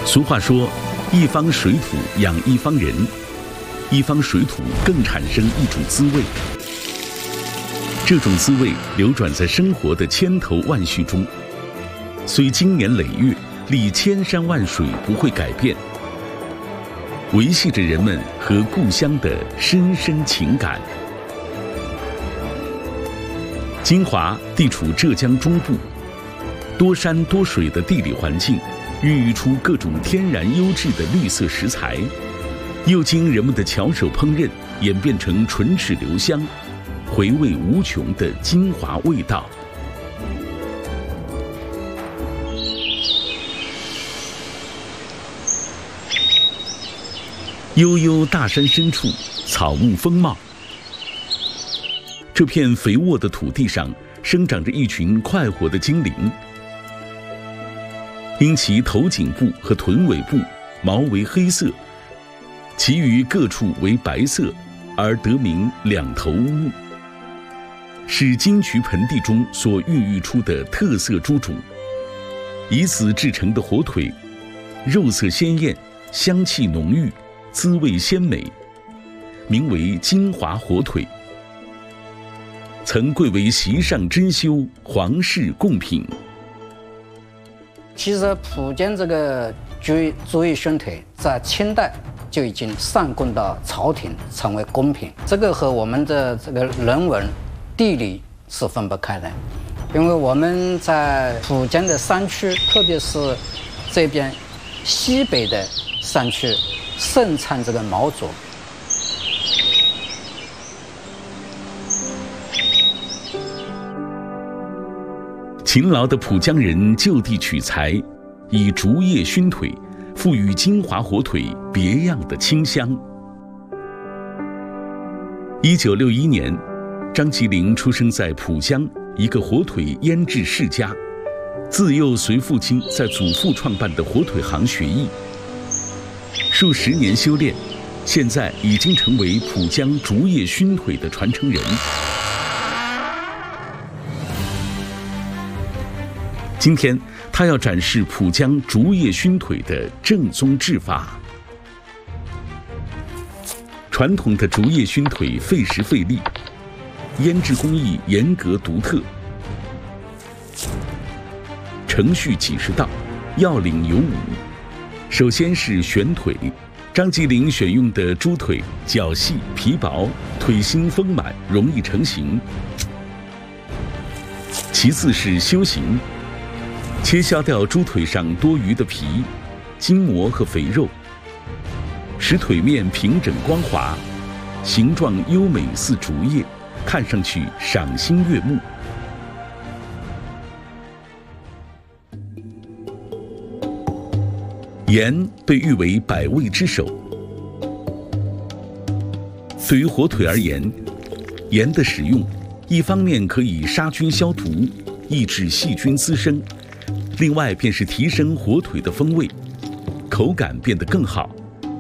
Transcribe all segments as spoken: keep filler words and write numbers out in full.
俗话说，一方水土养一方人，一方水土更产生一种滋味。这种滋味流转在生活的千头万绪中，虽经年累月，历千山万水不会改变，维系着人们和故乡的深深情感。金华地处浙江中部，多山多水的地理环境，孕育出各种天然优质的绿色食材，又经人们的巧手烹饪，演变成唇齿留香、回味无穷的金华味道。悠悠大山深处，草木丰茂。这片肥沃的土地上，生长着一群快活的精灵。因其头颈部和臀尾部毛为黑色，其余各处为白色，而得名两头乌，是金渠盆地中所孕育出的特色猪种。以此制成的火腿，肉色鲜艳，香气浓郁，滋味鲜美，名为金华火腿，曾贵为席上珍馐，皇室贡品。 其实莆江这个竹竹叶熏腿在清代就已经上贡到朝廷，成为贡品。这个和我们的这个人文、地理是分不开的，因为我们在莆江的山区，特别是这边西北的山区，盛产这个毛竹。 勤劳的莆江人就地取材，以竹叶熏腿，赋予金华火腿别样的清香。一九六一年，张吉林出生在莆江一个火腿腌制世家，自幼随父亲在祖父创办的火腿行学艺，数十年修炼，现在已经成为莆江竹叶熏腿的传承人。今天，他要展示莆江竹叶熏腿的正宗制法。传统的竹叶熏腿费时费力，腌制工艺严格独特，程序几十道，要领有五。首先是选腿，张吉林选用的猪腿脚细皮薄，腿心丰满，容易成型。其次是修形。切削掉猪腿上多余的皮、筋膜和肥肉，使腿面平整光滑，形状优美似竹叶，看上去赏心悦目。盐被誉为百味之首。对于火腿而言，盐的使用，一方面可以杀菌消毒，抑制细菌滋生。另外便是提升火腿的风味，口感变得更好。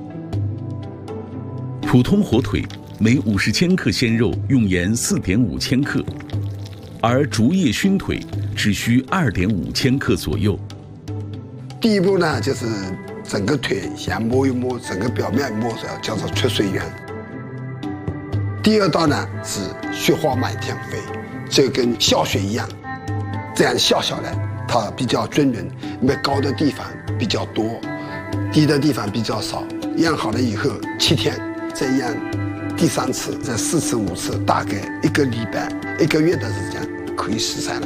普通火腿每五十千克鲜肉用盐四点五千克，而竹叶熏腿只需二点五千克左右。 第一步呢，就是整个腿先摸一摸，整个表面摸着叫做出水源。第二道呢是雪花满天飞，这跟笑雪一样，这样笑笑来。它比较均匀，没高的地方比较多，低的地方比较少。腌好了以后，七天再腌第三次，再四次、五次，大概一个礼拜、一个月的时间可以食材了。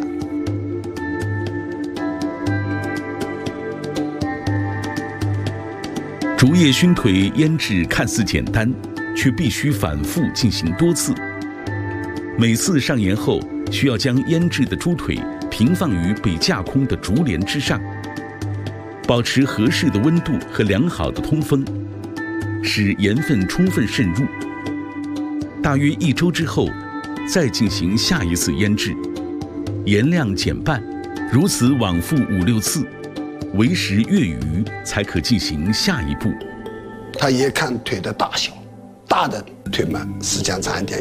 竹叶熏腿腌制看似简单，却必须反复进行多次。每次上盐后，需要将腌制的猪腿平放于被架空的竹帘之上，保持合适的温度和良好的通风，使盐分充分渗入。大约一周之后，再进行下一次腌制，盐量减半，如此往复五六次，为时月余才可进行下一步。 它也看腿的大小，大的腿嘛时间长一点，